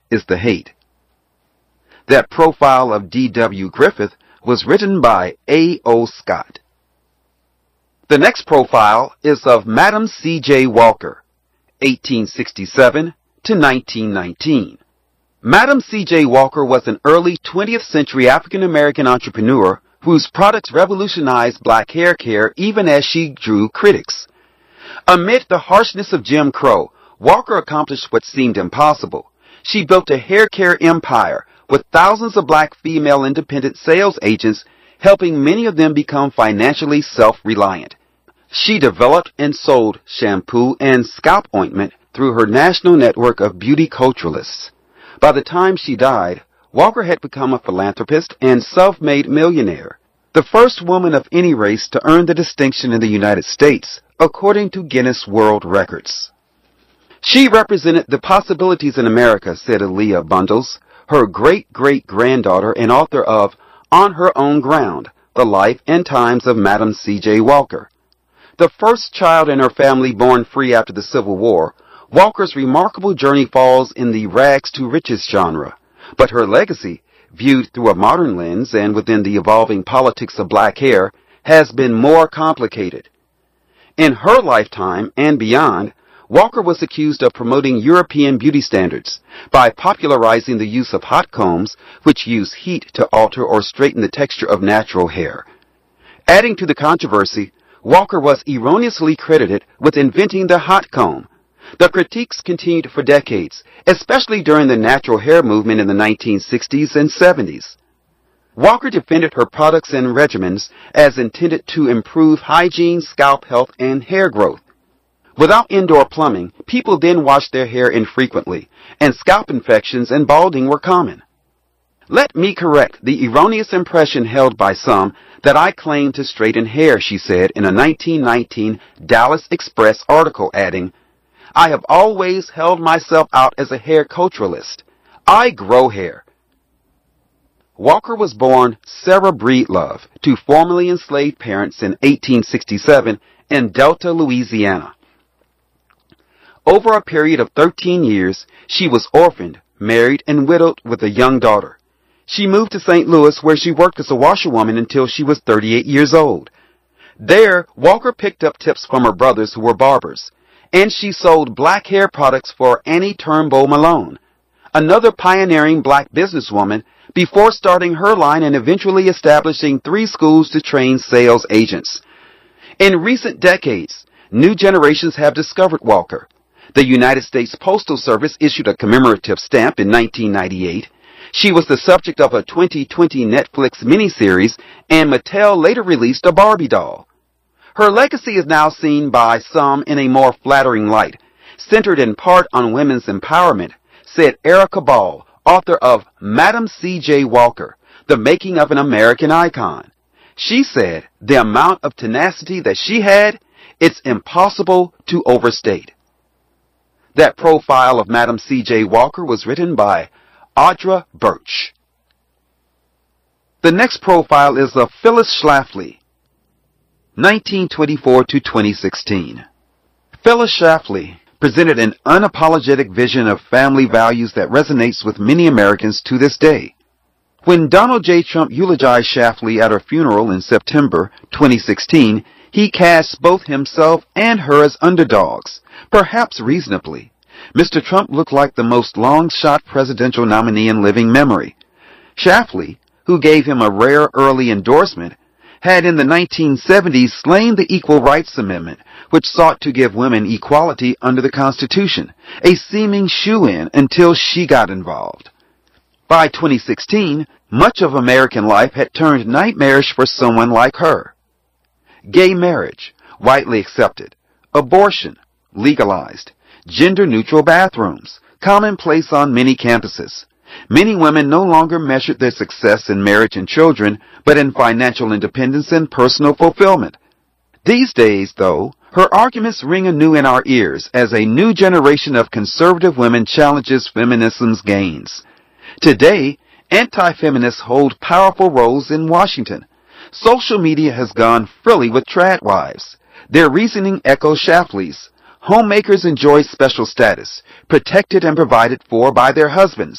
is the hate. That profile of D.W. Griffith was written by A.O. Scott. The next profile is of Madam C.J. Walker, 1867 to 1919. Madam C.J. Walker was an early 20th century African American entrepreneur whose products revolutionized black hair care even as she drew critics. Amid the harshness of Jim Crow, Walker accomplished what seemed impossible. She built a hair care empire with thousands of black female independent sales agents, helping many of them become financially self-reliant. She developed and sold shampoo and scalp ointment through her national network of beauty culturalists. By the time she died, Walker had become a philanthropist and self-made millionaire, the first woman of any race to earn the distinction in the United States, according to Guinness World Records. She represented the possibilities in America, said Aaliyah Bundles, her great-great-granddaughter and author of On Her Own Ground, The Life and Times of Madam C.J. Walker. The first child in her family born free after the Civil War, Walker's remarkable journey falls in the rags-to-riches genre, but her legacy, viewed through a modern lens and within the evolving politics of black hair, has been more complicated. In her lifetime and beyond, Walker was accused of promoting European beauty standards by popularizing the use of hot combs, which use heat to alter or straighten the texture of natural hair. Adding to the controversy, Walker was erroneously credited with inventing the hot comb. The critiques continued for decades, especially during the natural hair movement in the 1960s and 70s. Walker defended her products and regimens as intended to improve hygiene, scalp health, and hair growth. Without indoor plumbing, people then washed their hair infrequently, and scalp infections and balding were common. Let me correct the erroneous impression held by some that I claim to straighten hair, she said in a 1919 Dallas Express article, adding, I have always held myself out as a hair culturalist. I grow hair. Walker was born Sarah Breedlove to formerly enslaved parents in 1867 in Delta, Louisiana. Over a period of 13 years, she was orphaned, married, and widowed with a young daughter. She moved to St. Louis, where she worked as a washerwoman until she was 38 years old. There, Walker picked up tips from her brothers who were barbers, and she sold black hair products for Annie Turnbull Malone, another pioneering black businesswoman, before starting her line and eventually establishing 3 schools to train sales agents. In recent decades, new generations have discovered Walker. The United States Postal Service issued a commemorative stamp in 1998. She was the subject of a 2020 Netflix miniseries, and Mattel later released a Barbie doll. Her legacy is now seen by some in a more flattering light, centered in part on women's empowerment, said Erica Ball, author of Madam C.J. Walker, The Making of an American Icon. She said the amount of tenacity that she had, it's impossible to overstate. That profile of Madam C.J. Walker was written by Audra Birch. The next profile is of Phyllis Schlafly, 1924 to 2016. Phyllis Schlafly presented an unapologetic vision of family values that resonates with many Americans to this day. When Donald J. Trump eulogized Schlafly at her funeral in September 2016, he cast both himself and her as underdogs, perhaps reasonably. Mr. Trump looked like the most long-shot presidential nominee in living memory. Schlafly, who gave him a rare early endorsement, had in the 1970s slain the Equal Rights Amendment, which sought to give women equality under the Constitution, a seeming shoo-in until she got involved. By 2016, much of American life had turned nightmarish for someone like her. Gay marriage, widely accepted. Abortion, legalized. Gender-neutral bathrooms, commonplace on many campuses. Many women no longer measured their success in marriage and children, but in financial independence and personal fulfillment. These days, though, her arguments ring anew in our ears as a new generation of conservative women challenges feminism's gains. Today, anti-feminists hold powerful roles in Washington. Social media has gone frilly with trad wives. Their reasoning echoes Schlafly's. Homemakers enjoy special status, protected and provided for by their husbands.